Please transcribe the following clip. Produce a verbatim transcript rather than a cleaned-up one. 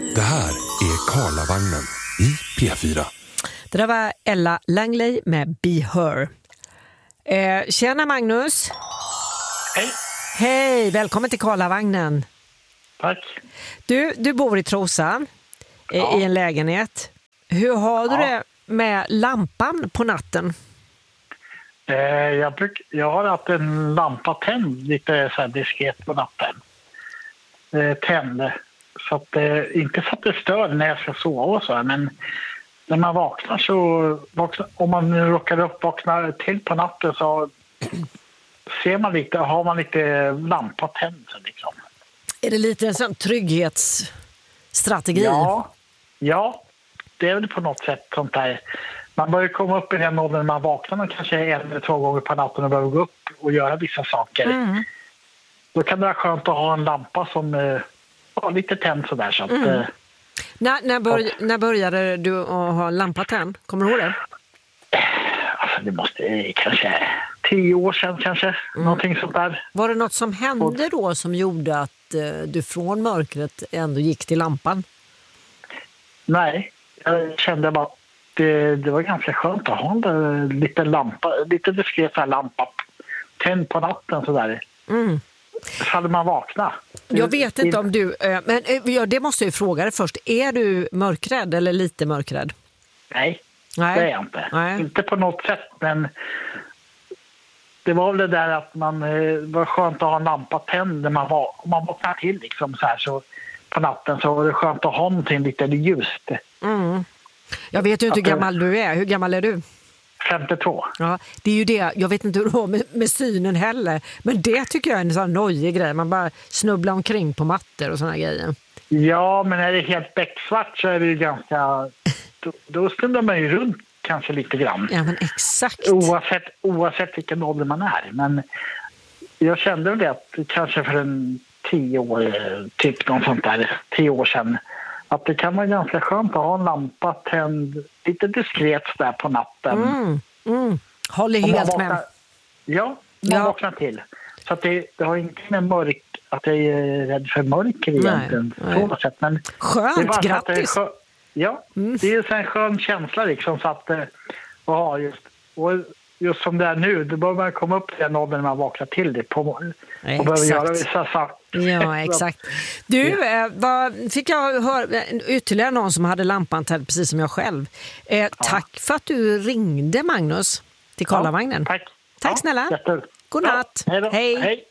Det här är Karlavagnen i P fyra. Det där var Ella Langley med Be Her. Eh, tjena Magnus. Hej. Hej, välkommen till Karlavagnen. Tack. Du, du bor i Trosa eh, Ja. i en lägenhet. Hur har du Ja. det med lampan på natten? Eh, jag, bruk, jag har haft en lampa tänd lite så här diskret på natten. Eh, tänd. Så att, eh, inte så att det stör när jag ska sova och så, men när man vaknar så... Vaknar, om man råkar upp vakna till på natten så ser man lite, har man lite lampa tänd. Liksom. Är det lite en sån trygghetsstrategi? Ja, ja, det är väl på något sätt sånt där. Man börjar komma upp i den åldern när man vaknar kanske en eller två gånger på natten och behöver gå upp och göra vissa saker. Mm. Då kan det vara skönt att ha en lampa som är ja, lite tänd sådär. Så att, Mm. eh, När, när, börj, när började du att ha lampa tänd? Kommer du ihåg det? alltså det måste eh, kanske tio år sedan kanske, Mm. någonting sånt där. Var det något som hände då som gjorde att eh, du från mörkret ändå gick till lampan? Nej, jag kände bara att det, det var ganska skönt att ha en där lite lampa, lite diskret så här lampa tänd på natten sådär. Mm. Så hade man vaknat. Jag vet inte om du, eh, men eh, ja, det måste jag fråga dig först. Är du mörkrädd eller lite mörkrädd? Nej, Nej. det är jag inte. Nej. Inte på något sätt, men det var väl det där att man eh, var skönt att ha en lampa tänd när man, var, om man vaknar till liksom så här så på natten så var det skönt att ha någonting lite ljust. Mm. Jag vet ju inte hur gammal du är. Hur gammal är du? femtiotvå. Ja, det är ju det. Jag vet inte hur det var med, med synen heller. Men det tycker jag är en sån nojig grej. Man bara snubblar omkring på mattor och såna grejer. Ja, men är det helt becksvart så är det ju ganska... Då, då snubblar man ju runt kanske lite grann. Ja, men exakt. Oavsett, oavsett vilken ålder man är. Men jag kände väl det att kanske för en tio år, typ något sånt där, tio år sedan, att det kan vara ganska skönt att ha en lampa tänd lite diskret där på natten. Mm, mm. Håller Om man helt vaknar, med. Ja, man Ja. vaknar till. Så att det, det har inte med mörk, att jag är rädd för mörker egentligen. nej. På något sätt. Men det är Skönt, bara så att det är grattis. skö- Ja, Mm. det är en skön känsla liksom. Så att, eh, ja, just, och just som det är nu, då bör man komma upp till den åldern när man vaknar till det på, och behöver Exakt. göra vissa saker. Ja, exakt. Du, eh, vad, fick jag höra ytterligare någon som hade lampan tänd precis som jag själv. Eh, tack för att du ringde, Magnus, till Karlavagnen. Tack. Tack Ja, snälla. jätte- God natt. Ja, hej då. Hej. Hej.